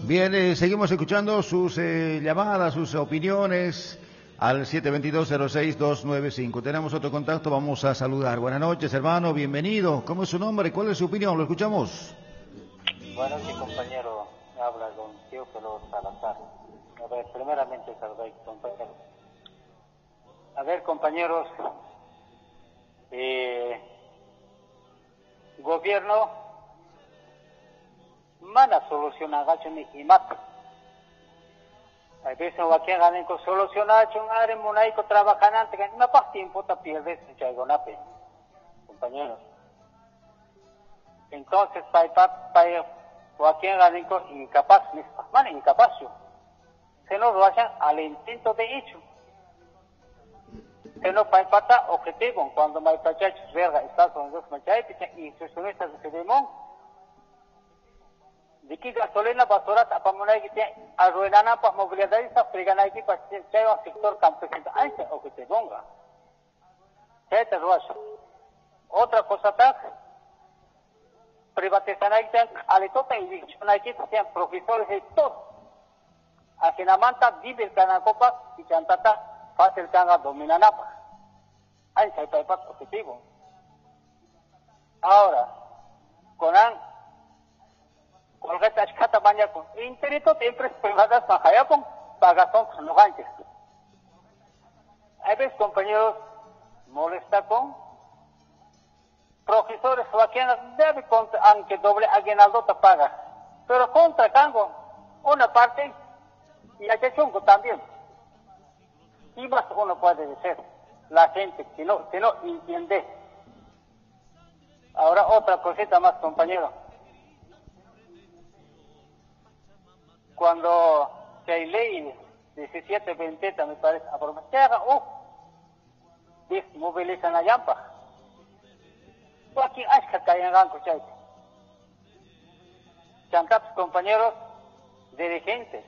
Bien, seguimos escuchando sus llamadas, sus opiniones al 722-06-295. Tenemos otro contacto, vamos a saludar. Buenas noches, hermano, bienvenido. ¿Cómo es su nombre? ¿Cuál es su opinión? ¿Lo escuchamos? Bueno, sí, compañero, habla con Teófilo Salazar. A ver, primeramente saludar, compañero. A ver, compañeros, gobierno, mana soluciona gacho ni mata. Hay veces que ganen con solucionar un área monaico trabajante que no pasa tiempo te pierdes en Chaigonape, compañeros. Entonces, para Joaquín Ganeco incapaz, man incapaz, se nos lo hacen al intento de hecho. Se nos pata objetivo cuando me pachachos verga Estados Unidos machaites y institucionistas de Fedemón. De que gasolina basura tapamonai que tiene arruinana para movilidad y frigana aquí para el sector campesino. Ahí se objetivo. ¿Qué te lo hace? Otra cosa está privatizar ahí tienen alitota y dicción aquí tienen profesores y todo. Aquí na manta vive el canacopa y chantata fácil canga domina napa. Ahí se hay objetivo. Ahora, con colgata escata baña con interito de empresas privadas para con pagazón con los ganches. Hay veces, compañeros, molesta con profesores o aquí debe aunque doble aguinaldo te paga, pero contra cango una parte y a chungo también. Y más uno puede decir, la gente que no entiende. Ahora otra cosita más, compañero. Cuando se hay ley 1720, me parece, aprovechar, desmovilizan a Yampa. Aquí hay que caer en ganco, chaite. Chantaps, compañeros, dirigentes.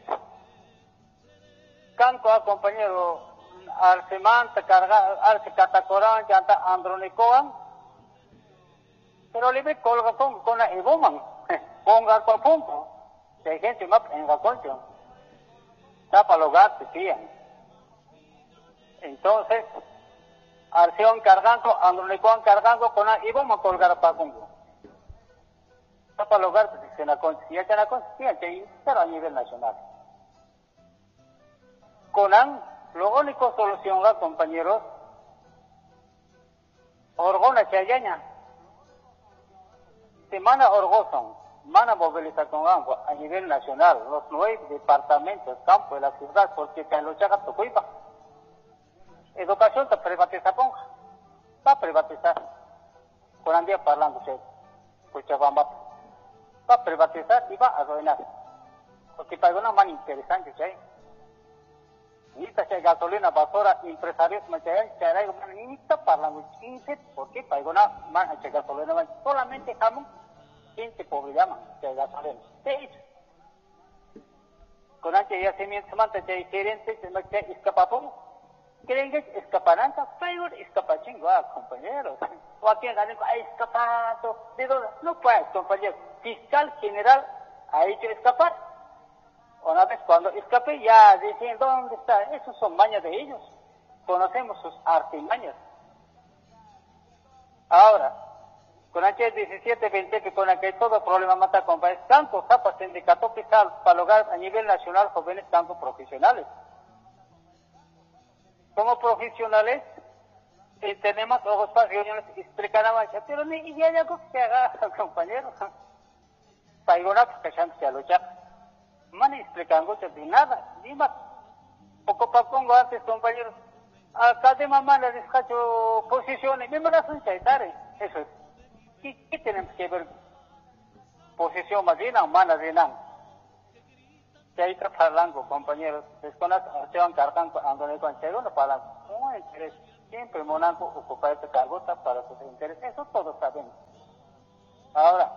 Canco a compañero Arsemanta, Arce Catacorán, Chanta Andronicoan, pero libre colga con la Evoman, ponga con punto. Si hay gente más en la concha, tapa los gatos, tían. Entonces, Arceón cargando, Andronicoan cargando con la Evoman colgar para Congo. Tapa los gatos, si en la concha, si hay en la concha, sí, pero a nivel nacional. Conan, lo único solución, compañeros, orgona chayaña, semana orgozón, mana moviliza con agua a nivel nacional, los 9 departamentos, campo de la ciudad, porque en los chagas tocuipa. Educación te privatiza ponga, va a privatizar, con andía hablando, Cochabamba, va a privatizar y va a arruinar, porque para una man interesante, Nita se gasolina basura empresarios materiales se hará una nita parlando 15 porque para una man se gasolina solamente jamón 15 pobre llama se gasolina te con antes ya se mientras manta se gerente se me se escapapón creen que escaparanta pero escapachingo compañeros o aquí ganen escapado de dónde no puede compañero fiscal general ha hecho escapar. Una vez cuando escape ya dicen dónde está, esos son mañas de ellos, conocemos sus artimañas. Ahora, con aquel 17-20 que con aquel todo problema mata con tanto zapas sindicato fiscal para lograr a nivel nacional jóvenes tanto profesionales. Como profesionales tenemos ojos para reuniones explicar a mancha, pero ni idea de algo que haga compañeros. Para ir una que se a luchar. Man explicando de nada, ni más. Poco para Congo antes, compañeros, acá de mamá les descacho posiciones, me hacen chaitare, eso es. ¿Qué tenemos que ver? Posición más bien, humana de nada. Chaita parlando, compañeros, desconas, se van cargando, andando con chero, no para un interés. Siempre Monanco ocupa este cargo para sus intereses, eso todos sabemos. Ahora,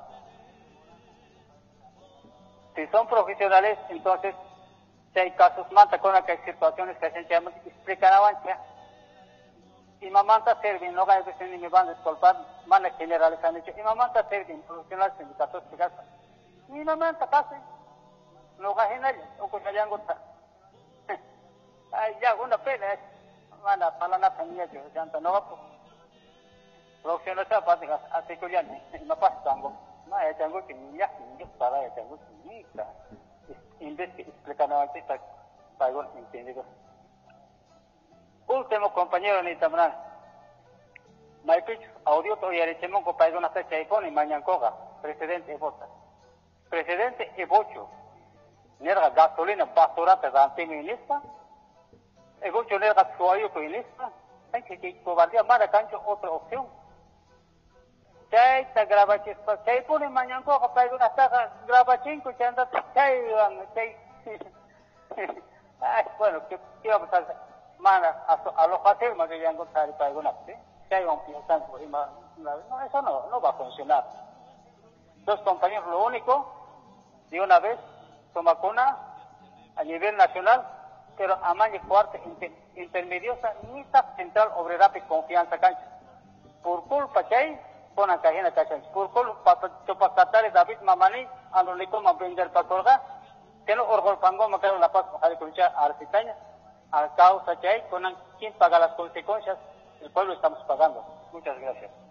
si son profesionales, entonces, si hay casos, manta con que hay situaciones que se explican avanza, y mamanta servin, no hay que ni me van a disculpar, van a generales han dicho, y mamanta servin, profesionales sindicatos, y mamanta casi, no gajenal, o con Yangota. Ay, ya, una pena, mana, para la familia, yo, ya no va por. Producción de esa parte, así que ya no pasa tango. No, ya tengo que ni ya, ni para, ya tengo que ni explicando antes, para igual entendido. Último compañero ni también. Maipich, audio todavía le echemos con país una fecha de pone mañancoga, presidente Ebota. Presidente Ebocho, nerga gasolina basura pedante ministra, Ebocho nerga suayo ministra, hay que cobardía mala cancho otra opción. Chay ta grabachis pa, chay pone mañancoga país una saga grabachinco, chay anda chay, ay, bueno, ¿qué vamos a hacer? Mana, a lo fácil más que ya encontrar para alguna vez. Si hay un piensan, no, eso no va a funcionar. Dos compañeros, lo único, de una vez, son vacunas a nivel nacional, pero a más fuerte, intermediosa, ni está central obrera de confianza cancha. Por culpa que hay, ponen cajina cancha. Por culpa, para tratar David Mamani, a lo único más vender para colgar, que no orgol pango, me quedo la paz, a la concha arcitaña. A causa que hay, con quien paga las consecuencias, el pueblo estamos pagando. Muchas gracias.